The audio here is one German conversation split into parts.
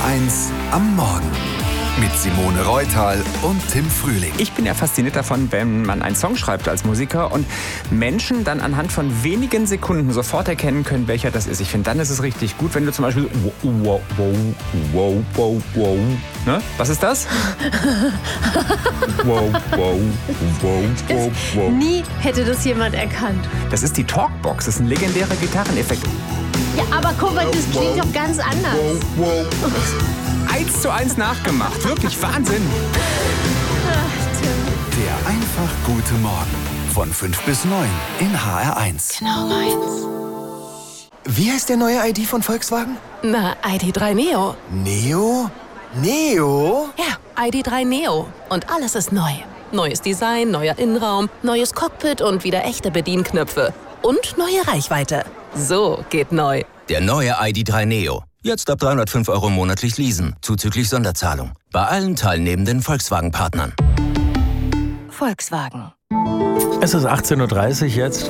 HR1 am Morgen. Mit Simone Reutal und Tim Frühling. Ich bin ja fasziniert davon, wenn man einen Song schreibt als Musiker und Menschen dann anhand von wenigen Sekunden sofort erkennen können, welcher das ist. Ich finde, dann ist es richtig gut, wenn du zum Beispiel wow. Ne? Was ist das? wow. Nie hätte das jemand erkannt. Das ist die Talkbox. Das ist ein legendärer Gitarreneffekt. Ja, aber guck mal, das klingt doch ganz anders. 1:1 nachgemacht. Wirklich Wahnsinn. Ach, Tim. Der einfach gute Morgen. Von 5 bis 9 in HR1. Genau meins. Wie heißt der neue ID von Volkswagen? Na, ID.3 Neo. Neo? Neo? Ja, ID.3 Neo. Und alles ist neu. Neues Design, neuer Innenraum, neues Cockpit und wieder echte Bedienknöpfe. Und neue Reichweite. So geht neu. Der neue ID.3 Neo. Jetzt ab 305 € monatlich leasen, zuzüglich Sonderzahlung. Bei allen teilnehmenden Volkswagen-Partnern. Volkswagen. Es ist 18:30 Uhr jetzt.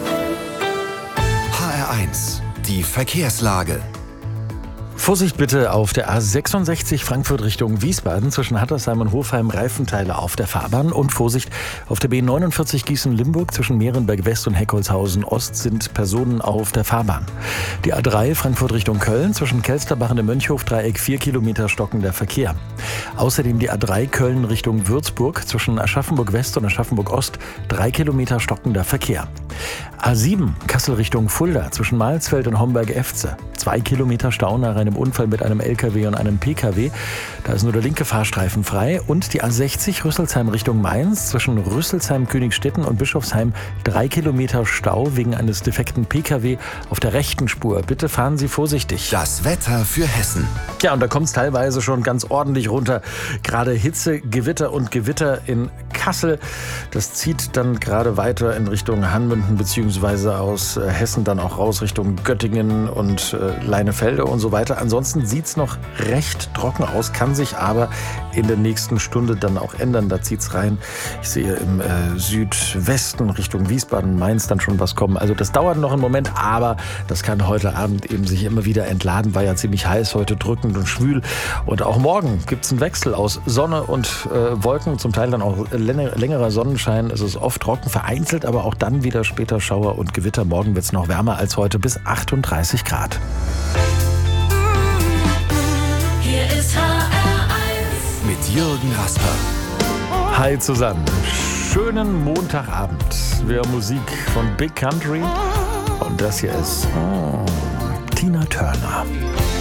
HR1, die Verkehrslage. Vorsicht bitte auf der A66 Frankfurt Richtung Wiesbaden zwischen Hattersheim und Hofheim, Reifenteile auf der Fahrbahn, und Vorsicht auf der B49 Gießen-Limburg zwischen Mehrenberg West und Heckholzhausen Ost sind Personen auf der Fahrbahn. Die A3 Frankfurt Richtung Köln zwischen Kelsterbach und dem Mönchhof-Dreieck 4 Kilometer stockender Verkehr. Außerdem die A3 Köln Richtung Würzburg zwischen Aschaffenburg West und Aschaffenburg Ost 3 Kilometer stockender Verkehr. A7 Kassel Richtung Fulda zwischen Malsfeld und Homberg-Efze 2 Kilometer Stau nach einem Unfall mit einem LKW und einem PKW. Da ist nur der linke Fahrstreifen frei. Und die A60 Rüsselsheim Richtung Mainz zwischen Rüsselsheim, Königstetten und Bischofsheim 3 Kilometer Stau wegen eines defekten PKW auf der rechten Spur. Bitte fahren Sie vorsichtig. Das Wetter für Hessen. Ja, und da kommt es teilweise schon ganz ordentlich runter. Gerade Hitze, Gewitter und Gewitter in Kassel. Das zieht dann gerade weiter in Richtung Hanmünden beziehungsweise aus Hessen dann auch raus Richtung Göttingen und Leinefelde und so weiter. Ansonsten sieht es noch recht trocken aus, kann sich aber in der nächsten Stunde dann auch ändern. Da zieht es rein. Ich sehe im Südwesten Richtung Wiesbaden, Mainz dann schon was kommen. Also das dauert noch einen Moment, aber das kann heute Abend eben sich immer wieder entladen. War ja ziemlich heiß heute, drückend und schwül. Und auch morgen gibt es einen Wechsel aus Sonne und Wolken, zum Teil dann auch längerer Sonnenschein. Es ist oft trocken, vereinzelt, aber auch dann wieder später Schauer und Gewitter. Morgen wird es noch wärmer als heute, bis 38 Grad. Hier ist HR1 Mit Jürgen Rasper. Hi zusammen. Schönen Montagabend. Wir haben Musik von Big Country. Und das hier ist Tina Turner.